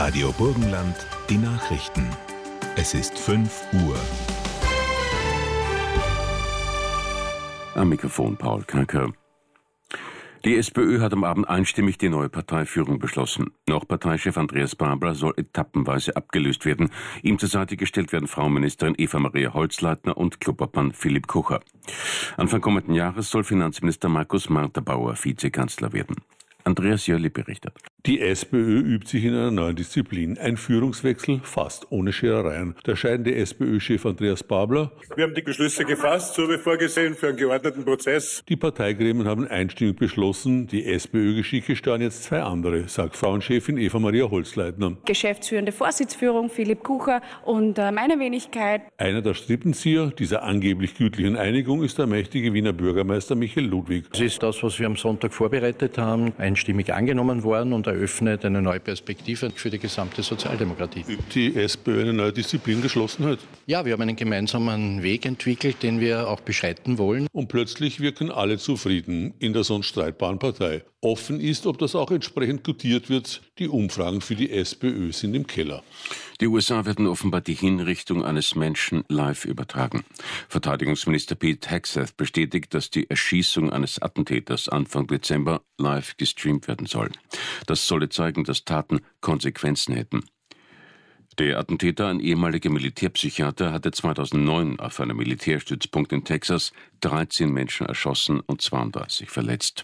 Radio Burgenland, die Nachrichten. Es ist 5 Uhr. Am Mikrofon Paul Kanker. Die SPÖ hat am Abend einstimmig die neue Parteiführung beschlossen. Noch Parteichef Andreas Babler soll etappenweise abgelöst werden. Ihm zur Seite gestellt werden Frauenministerin Eva-Maria Holzleitner und Klubobmann Philipp Kucher. Anfang kommenden Jahres soll Finanzminister Markus Marterbauer Vizekanzler werden. Andreas Jörli berichtet. Die SPÖ übt sich in einer neuen Disziplin. Ein Führungswechsel fast ohne Scherereien. Der scheidende SPÖ-Chef Andreas Babler. Wir haben die Beschlüsse gefasst, so wie vorgesehen, für einen geordneten Prozess. Die Parteigremien haben einstimmig beschlossen, die SPÖ-Geschicke steuern jetzt 2 andere, sagt Frauenchefin Eva-Maria Holzleitner. Geschäftsführende Vorsitzführung Philipp Kucher und meine Wenigkeit. Einer der Strippenzieher dieser angeblich gütlichen Einigung ist der mächtige Wiener Bürgermeister Michael Ludwig. Es ist das, was wir am Sonntag vorbereitet haben, einstimmig angenommen worden und eröffnet eine neue Perspektive für die gesamte Sozialdemokratie. Übt die SPÖ eine neue Disziplin, Geschlossenheit? Ja, wir haben einen gemeinsamen Weg entwickelt, den wir auch beschreiten wollen. Und plötzlich wirken alle zufrieden in der sonst streitbaren Partei. Offen ist, ob das auch entsprechend gutiert wird. Die Umfragen für die SPÖ sind im Keller. Die USA werden offenbar die Hinrichtung eines Menschen live übertragen. Verteidigungsminister Pete Hegseth bestätigt, dass die Erschießung eines Attentäters Anfang Dezember live gestreamt werden soll. Das solle zeigen, dass Taten Konsequenzen hätten. Der Attentäter, ein ehemaliger Militärpsychiater, hatte 2009 auf einem Militärstützpunkt in Texas 13 Menschen erschossen und 32 verletzt.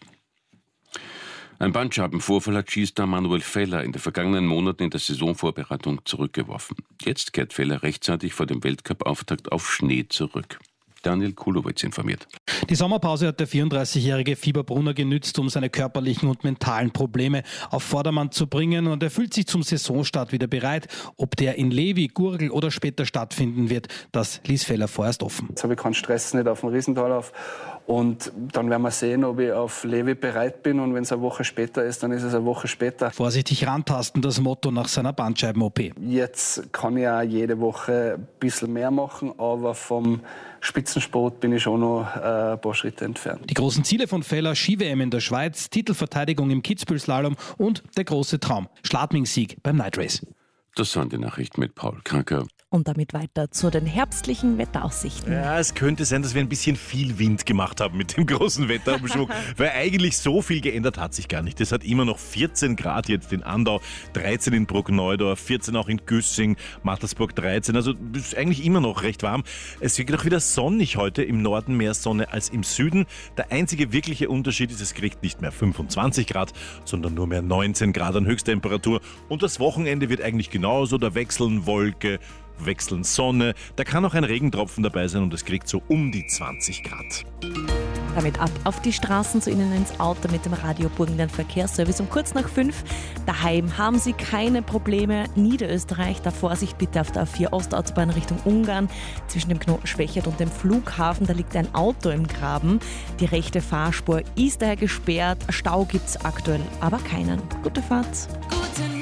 Ein Bandscheibenvorfall hat Skistar Manuel Feller in den vergangenen Monaten in der Saisonvorbereitung zurückgeworfen. Jetzt kehrt Feller rechtzeitig vor dem Weltcup-Auftakt auf Schnee zurück. Daniel Kulowitz informiert. Die Sommerpause hat der 34-jährige Fieberbrunner genützt, um seine körperlichen und mentalen Probleme auf Vordermann zu bringen, und er fühlt sich zum Saisonstart wieder bereit. Ob der in Levi, Gurgel oder später stattfinden wird, das ließ Feller vorerst offen. Jetzt habe ich keinen Stress, nicht auf dem Riesentalauf, und dann werden wir sehen, ob ich auf Levi bereit bin, und wenn es eine Woche später ist, dann ist es eine Woche später. Vorsichtig rantasten, das Motto nach seiner Bandscheiben-OP. Jetzt kann ich auch jede Woche ein bisschen mehr machen, aber vom Spitzensport bin ich schon noch ein paar Schritte entfernt. Die großen Ziele von Feller: Ski-WM in der Schweiz, Titelverteidigung im Kitzbühel-Slalom und der große Traum: Schladming-Sieg beim Night Race. Das waren die Nachrichten mit Paul Kanker. Und damit weiter zu den herbstlichen Wetteraussichten. Ja, es könnte sein, dass wir ein bisschen viel Wind gemacht haben mit dem großen Wetterumschwung, weil eigentlich so viel geändert hat sich gar nicht. Es hat immer noch 14 Grad jetzt in Andau, 13 in Bruckneudorf, 14 auch in Güssing, Mattersburg 13. Also ist eigentlich immer noch recht warm. Es wird auch wieder sonnig heute, im Norden mehr Sonne als im Süden. Der einzige wirkliche Unterschied ist, es kriegt nicht mehr 25 Grad, sondern nur mehr 19 Grad an Höchsttemperatur. Und das Wochenende wird eigentlich genauso, da wechseln Wolke, wechseln Sonne, da kann auch ein Regentropfen dabei sein und es kriegt so um die 20 Grad. Damit ab auf die Straßen, zu Ihnen ins Auto mit dem Radio Burgenland Verkehrsservice um kurz nach 5. Daheim haben Sie keine Probleme. Niederösterreich, da Vorsicht bitte auf der A4 Ostautobahn Richtung Ungarn. Zwischen dem Knoten Schwechat und dem Flughafen, da liegt ein Auto im Graben. Die rechte Fahrspur ist daher gesperrt. Stau gibt es aktuell aber keinen. Gute Fahrt. Guten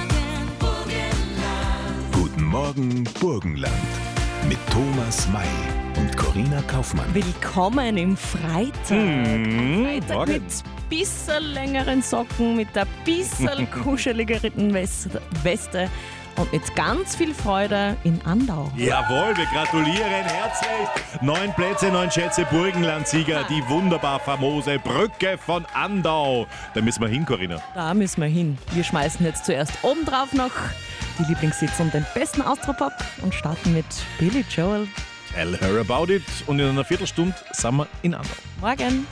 Morgen, Burgenland. Mit Thomas May und Corinna Kaufmann. Willkommen im Freitag. Freitag mit bisschen längeren Socken, mit der bisschen kuscheligeren Weste und mit ganz viel Freude in Andau. Jawohl, wir gratulieren herzlich. 9 Plätze, 9 Schätze, Burgenland-Sieger, die wunderbar famose Brücke von Andau. Da müssen wir hin, Corinna. Da müssen wir hin. Wir schmeißen jetzt zuerst obendrauf noch die Lieblingshits und den besten Austropop und starten mit Billy Joel. Tell her about it. Und in einer Viertelstunde sind wir in Andau. Morgen.